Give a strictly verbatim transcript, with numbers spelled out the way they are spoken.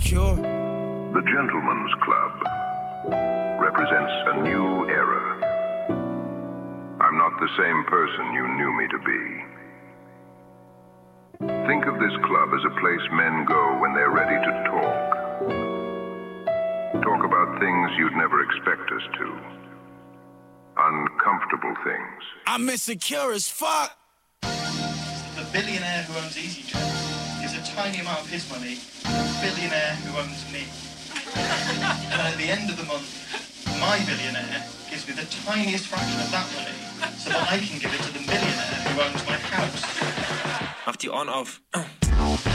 secure. The Gentleman's Club represents a new era. I'm not the same person you knew me to be. Think of this club as a place men go when they're ready to talk. Talk about things you'd never expect us to. Uncomfortable things. I'm insecure as fuck. The billionaire who owns EasyJet gives a tiny amount of his money to the billionaire who owns me. And at the end of the month, my billionaire gives me the tiniest fraction of that money so that I can give it to the millionaire who owns my house. Mach die Ohren auf.